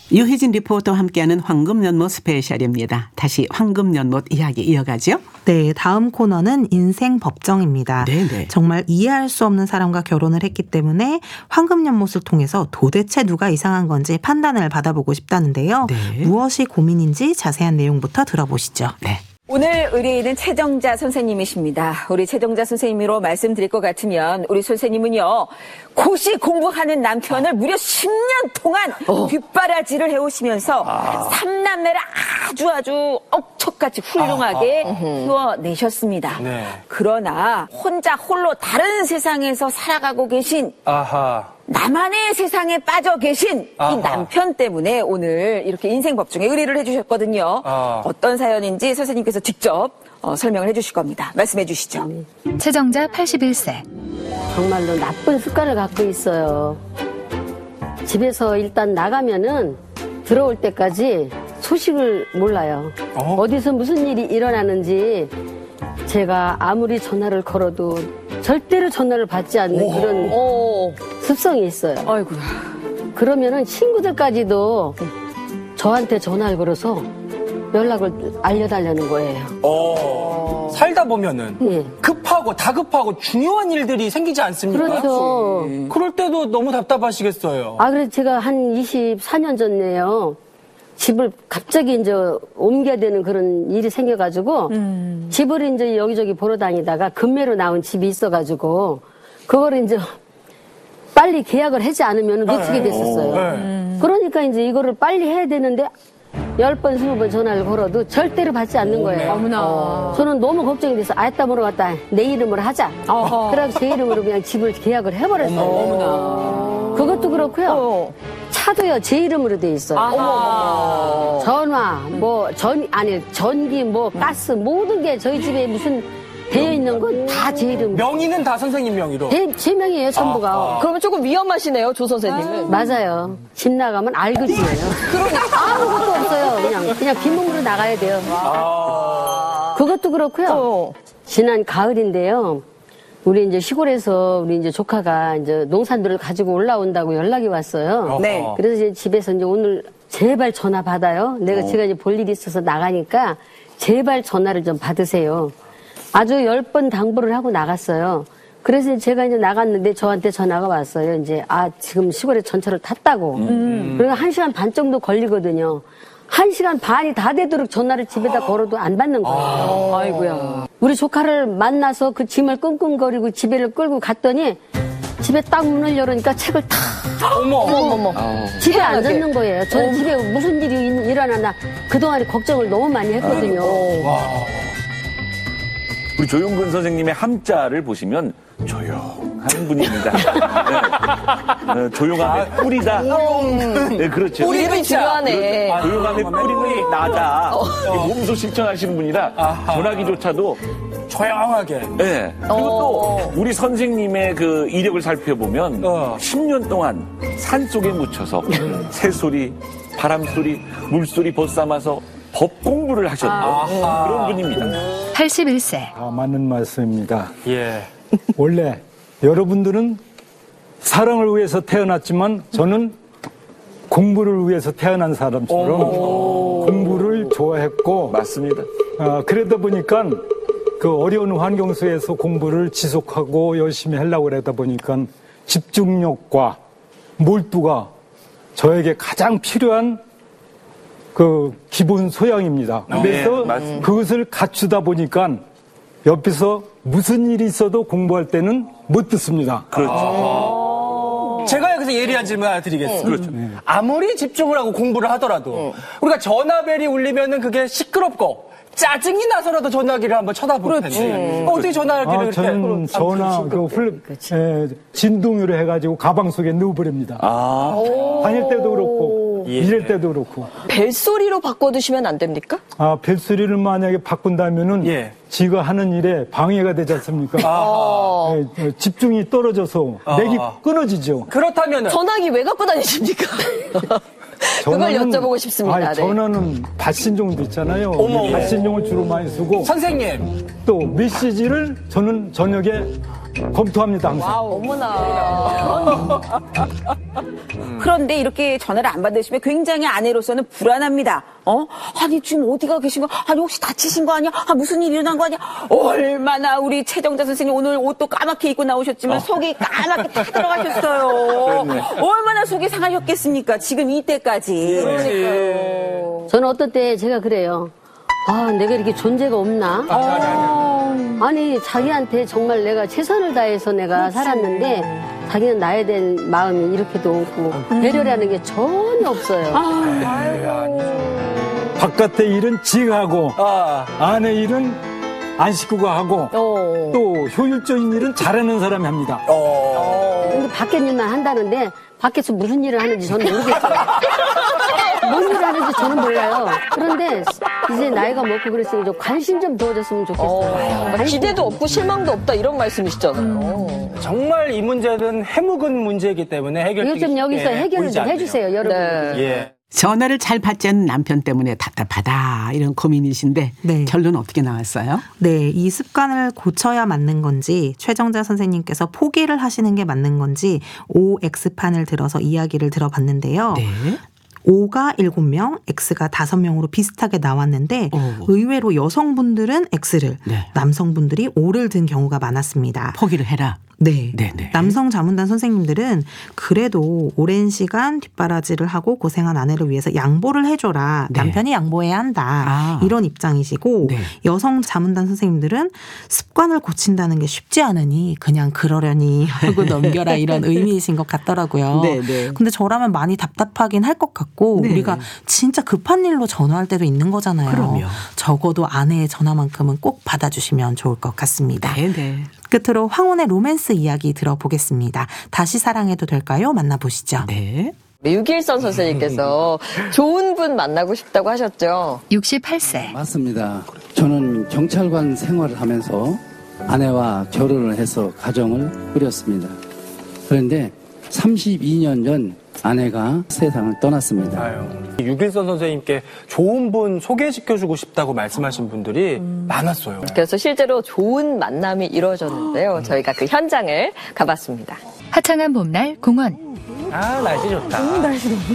유혜진 리포터와 함께하는 황금연못 스페셜입니다. 다시 황금연못 이야기 이어가죠. 네, 다음 코너는 인생 법정입니다. 네네. 정말 이해할 수 없는 사람과 결혼을 했기 때문에 황금연못을 통해서 도대체 누가 이상한 건지 판단을 받아보고 싶다는데요. 네. 무엇이 고민인지 자세한 내용부터 들어보시죠. 네. 오늘 의뢰인은 최정자 선생님이십니다. 우리 최정자 선생님으로 말씀드릴 것 같으면 우리 선생님은요. 고시 공부하는 남편을 무려 10년 동안 뒷바라지를 해오시면서 삼남매를 아주 억척같이 훌륭하게 키워내셨습니다. 네. 그러나 혼자 홀로 다른 세상에서 살아가고 계신 나만의 세상에 빠져 계신 이 남편 때문에 오늘 이렇게 인생법정에 의뢰를 해주셨거든요. 어떤 사연인지 선생님께서 직접 설명을 해주실 겁니다. 말씀해 주시죠. 최정자 81세. 정말로 나쁜 습관을 갖고 있어요. 집에서 일단 나가면은 들어올 때까지 소식을 몰라요. 어디서 무슨 일이 일어나는지 제가 아무리 전화를 걸어도 절대로 전화를 받지 않는 그런 습성이 있어요. 아이고야. 그러면은 친구들까지도 저한테 전화를 걸어서 연락을 알려달라는 거예요. 살다 보면은 예. 급하고 다급하고 중요한 일들이 생기지 않습니까? 그렇죠. 그럴 때도 너무 답답하시겠어요. 그래서 제가 한 24년 전에요. 집을 갑자기 이제 옮겨야 되는 그런 일이 생겨가지고 집을 이제 여기저기 보러 다니다가 금매로 나온 집이 있어가지고 그거를 이제 빨리 계약을 하지 않으면 놓치게 됐었어요. 그러니까 이제 이거를 빨리 해야 되는데 10번, 20번 전화를 걸어도 절대로 받지 않는 거예요. 어머나. 저는 너무 걱정이 돼서 아따 물어봤다. 내 이름으로 하자. 그래서 제 이름으로 그냥 집을 계약을 해버렸어요. 어머나. 그것도 그렇고요. 차도요, 제 이름으로 돼 있어요. 전화, 전기, 가스, 모든 게 저희 집에 무슨 되어 있는 건 다 제 이름. 명의는 다 선생님 명의로. 제 명이에요, 전부가. 그러면 조금 위험하시네요, 조 선생님은. 맞아요. 집 나가면 알그지예요. 아무것도 없어요. 그냥 빈몸으로 나가야 돼요. 그것도 그렇고요. 지난 가을인데요. 우리 이제 시골에서 우리 이제 조카가 이제 농산들을 가지고 올라온다고 연락이 왔어요. 네. 그래서 이제 집에서 이제 오늘 제발 전화 받아요. 제가 이제 볼 일이 있어서 나가니까 제발 전화를 좀 받으세요. 아주 10번 당부를 하고 나갔어요. 그래서 제가 이제 나갔는데 저한테 전화가 왔어요. 이제 지금 시골에 전철을 탔다고. 그리고 1시간 반 정도 걸리거든요. 1시간 반이 다 되도록 전화를 집에다 걸어도 안 받는 거예요. 아이고야. 우리 조카를 만나서 그 짐을 끙끙거리고 집에를 끌고 갔더니 집에 딱 문을 열으니까 책을 탁 어머. 집에 앉았는 거예요. 저는 집에 무슨 일이 일어나나 그동안에 걱정을 너무 많이 했거든요. 우리 조용근 선생님의 함자를 보시면 조용한 분입니다. 네. 조용함의 뿌리다. 네, 그렇죠. 뿌리는 중요하네. 조용함의 뿌리는 나다. 몸소 실천하시는 분이라 전화기조차도 조용하게. 네. 그리고 또 우리 선생님의 그 이력을 살펴보면 10년 동안 산속에 묻혀서 새소리, 바람소리, 물소리 벗삼아서 법 공부를 하셨던 그런 분입니다. 81세. 맞는 말씀입니다. 예. 원래 여러분들은 사랑을 위해서 태어났지만 저는 공부를 위해서 태어난 사람처럼 공부를 좋아했고 맞습니다. 그러다 보니까 그 어려운 환경 속에서 공부를 지속하고 열심히 하려고 그러다 보니까 집중력과 몰두가 저에게 가장 필요한 그 기본 소양입니다. 그래서 그것을 갖추다 보니까 옆에서 무슨 일이 있어도 공부할 때는 못 듣습니다. 그렇죠. 제가 여기서 예리한 질문 하나 드리겠습니다. 그렇죠. 아무리 집중을 하고 공부를 하더라도 우리가 전화벨이 울리면은 그게 시끄럽고 짜증이 나서라도 전화기를 한번 쳐다볼 텐데 어떻게 전화기를 저는 전화 진동으로 해가지고 가방 속에 넣어버립니다. 다닐 때도 그렇고 일할 때도 그렇고. 벨소리로 바꿔두시면 안 됩니까? 벨소리를 만약에 바꾼다면은 지가 하는 일에 방해가 되지 않습니까? 집중이 떨어져서 맥이 끊어지죠. 그렇다면은 전화기 왜 갖고 다니십니까? 그걸 여쭤보고 싶습니다. 전화는 받신종도 있잖아요. 받신종을 주로 많이 쓰고 선생님 또 메시지를 저는 저녁에 검토합니다, 항상. 어머나. 그런데 이렇게 전화를 안 받으시면 굉장히 아내로서는 불안합니다. 아니 지금 어디가 계신 거? 아니 혹시 다치신 거 아니야? 무슨 일이 일어난 거 아니야? 얼마나 우리 최정자 선생님 오늘 옷도 까맣게 입고 나오셨지만 속이 까맣게 다 들어가셨어요. 얼마나 속이 상하셨겠습니까? 지금 이때까지. 그러니까요. 저는 어떨 때 제가 그래요. 내가 이렇게 존재가 없나? 아니, 자기한테 정말 내가 최선을 다해서 내가 살았는데, 자기는 나에 대한 마음이 이렇게도 없고, 배려라는 게 전혀 없어요. 바깥의 일은 지가 하고, 아내 일은 안 식구가 하고, 또 효율적인 일은 잘하는 사람이 합니다. 근데 밖에 일만 한다는데, 밖에서 무슨 일을 하는지 저는 모르겠어요. 뭔 일을 하는지 저는 몰라요. 그런데 이제 나이가 먹고 그랬으니 좀 관심 좀 둬줬으면 좋겠어요. 기대도 없고 실망도 없다 이런 말씀이시잖아요. 정말 이 문제는 해묵은 문제이기 때문에 해결되기 이것 좀 여기서 해결을 좀 해주세요, 여러분. 예. 전화를 잘 받지 않는 남편 때문에 답답하다 이런 고민이신데 네. 결론은 어떻게 나왔어요? 네, 이 습관을 고쳐야 맞는 건지 최정자 선생님께서 포기를 하시는 게 맞는 건지 OX판을 들어서 이야기를 들어봤는데요. 네. O가 7명, X가 5명으로 비슷하게 나왔는데 의외로 여성분들은 X를, 네. 남성분들이 O를 든 경우가 많았습니다. 포기를 해라. 네. 네네. 남성 자문단 선생님들은 그래도 오랜 시간 뒷바라지를 하고 고생한 아내를 위해서 양보를 해줘라. 네. 남편이 양보해야 한다. 이런 입장이시고 네. 여성 자문단 선생님들은 습관을 고친다는 게 쉽지 않으니 그냥 그러려니 하고 넘겨라 이런 의미이신 것 같더라고요. 네네. 근데 저라면 많이 답답하긴 할 것 같고 네. 우리가 진짜 급한 일로 전화할 때도 있는 거잖아요. 그럼요. 적어도 아내의 전화만큼은 꼭 받아주시면 좋을 것 같습니다. 네네. 끝으로 황혼의 로맨스 이야기 들어보겠습니다. 다시 사랑해도 될까요? 만나보시죠. 네. 유길선 선생님께서 좋은 분 만나고 싶다고 하셨죠. 68세. 맞습니다. 저는 경찰관 생활을 하면서 아내와 결혼을 해서 가정을 꾸렸습니다. 그런데 32년 전 아내가 세상을 떠났습니다. 유길선 선생님께 좋은 분 소개시켜주고 싶다고 말씀하신 분들이 많았어요. 그래서 실제로 좋은 만남이 이루어졌는데요. 저희가 그 현장을 가봤습니다. 화창한 봄날 공원. 날씨 좋다. 날씨 너무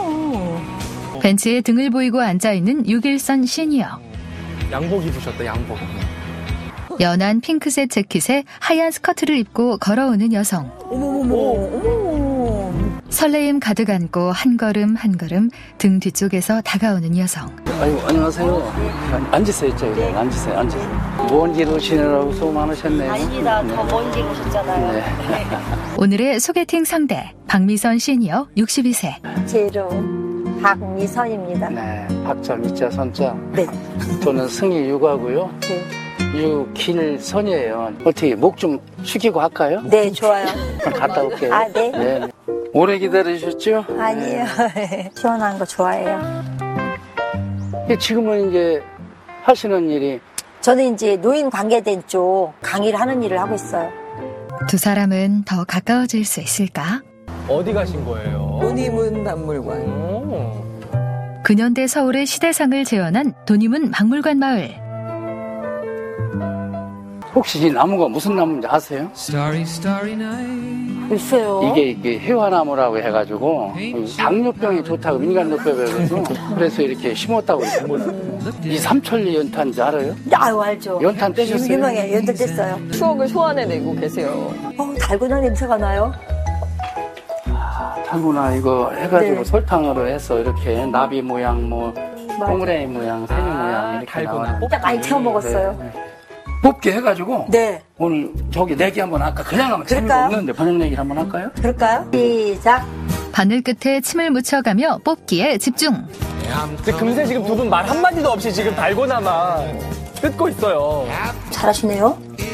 좋다. 벤치에 등을 보이고 앉아있는 유길선 시니어. 양복 입으셨다, 양복. 연한 핑크색 재킷에 하얀 스커트를 입고 걸어오는 여성. 어머머머. 설레임 가득 안고 한 걸음 한 걸음 등 뒤쪽에서 다가오는 여성. 아이고, 안녕하세요. 앉으세요, 저기. 앉으세요, 앉으세요. 먼 길 오시느라고 수고 많으셨네요. 아닙니다. 더 먼 길 오셨잖아요. 네. 오늘의 소개팅 상대 박미선 시니어 62세. 제 이름 박미선입니다. 네, 박자, 미자, 선자. 네. 저는 승희 육아고요. 네. 유길선이에요. 어떻게 목 좀 숙이고 할까요? 네, 좋아요. 갔다 올게요. 아, 네. 네. 오래 기다리셨죠? 아니에요. 시원한 거 좋아해요. 지금은 이제 하시는 일이 저는 이제 노인 관계된 쪽 강의를 하는 일을 하고 있어요. 두 사람은 더 가까워질 수 있을까? 어디 가신 거예요? 논의문 박물관. 근현대 서울의 시대상을 재현한 도님은 박물관 마을. 혹시 이 나무가 무슨 나무인지 아세요? 글쎄요. 이게 해화나무라고 해가지고 당뇨병이 좋다고 민간요법에서 그래서 이렇게 심었다고 이 삼천리 연탄인지 알아요? 아유, 알죠. 연탄 떼셨어요? 유명해요. 연탄 뗐어요. 추억을 소환해내고 계세요. 달고나 냄새가 나요. 달고나 이거 해가지고 네. 설탕으로 해서 이렇게 나비 모양, 동그라미 모양, 새우 모양 이렇게 달고나 나와요. 진짜 많이 태워 먹었어요. 네. 뽑기 해가지고 네. 오늘 저기 내기 한번 할까? 그냥 하면 재미가 그럴까요? 없는데 번역 내기를 한번 할까요? 그럴까요? 시작. 바늘 끝에 침을 묻혀가며 뽑기에 집중. 금세 지금 두 분 말 한마디도 없이 지금 달고나만 뜯고 있어요. 잘하시네요.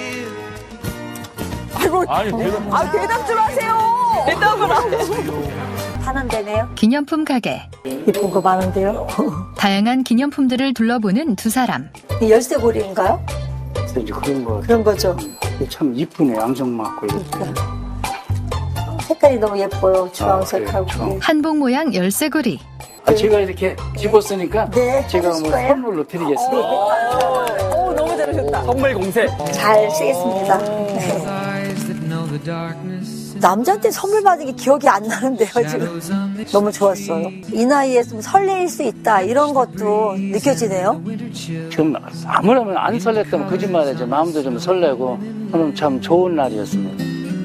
아이고. 대답 좀 하세요. 대답을 하세요. 파는 데네요. 기념품 가게. 예쁜 거 많은데요. 다양한 기념품들을 둘러보는 두 사람. 이 열쇠고리인가요? 그래서 이제 그런 거죠. 참 이쁘네, 안경 맞고 이렇게. 색깔이 너무 예뻐요. 주황색하고. 그래요, 한복 모양 열쇠고리. 제가 이렇게 집었으니까 네, 제가 해주실 뭐 거예요? 선물로 드리겠습니다. 너무 잘하셨다. 선물 공세. 잘 쓰겠습니다. 네. 남자한테 선물 받은 게 기억이 안 나는데요, 지금. 너무 좋았어요. 이 나이에 좀 설레일 수 있다, 이런 것도 느껴지네요. 지금 아무래도 안 설렜다면 거짓말이지. 마음도 좀 설레고 오늘 참 좋은 날이었습니다.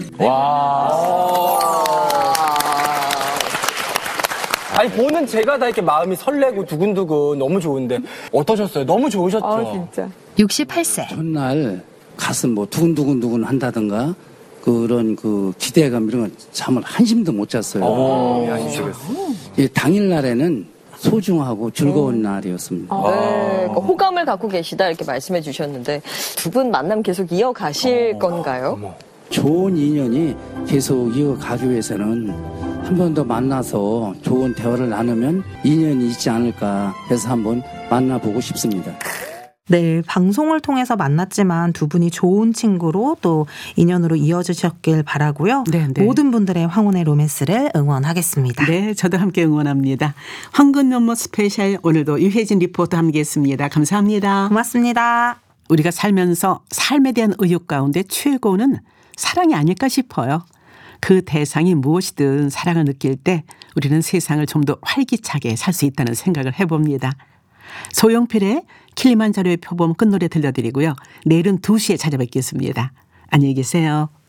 아니 보는 제가 다 이렇게 마음이 설레고 두근두근 너무 좋은데 어떠셨어요? 너무 좋으셨죠? 진짜. 68세. 전날 가슴 뭐 두근두근 한다든가 그런 그 기대감 이런 건 잠을 한숨도 못 잤어요. 이 당일날에는 소중하고 즐거운 날이었습니다. 그러니까 호감을 갖고 계시다 이렇게 말씀해 주셨는데 두 분 만남 계속 이어가실 건가요? 좋은 인연이 계속 이어가기 위해서는 한 번 더 만나서 좋은 대화를 나누면 인연이 있지 않을까 해서 한번 만나보고 싶습니다. 네, 방송을 통해서 만났지만 두 분이 좋은 친구로 또 인연으로 이어지셨길 바라고요. 네. 모든 분들의 황혼의 로맨스를 응원하겠습니다. 네, 저도 함께 응원합니다. 황금연못 스페셜 오늘도 유혜진 리포터 함께했습니다. 감사합니다. 고맙습니다. 우리가 살면서 삶에 대한 의욕 가운데 최고는 사랑이 아닐까 싶어요. 그 대상이 무엇이든 사랑을 느낄 때 우리는 세상을 좀 더 활기차게 살 수 있다는 생각을 해봅니다. 소영필의 킬리만자로의 표범 끝노래 들려드리고요. 내일은 2시에 찾아뵙겠습니다. 안녕히 계세요.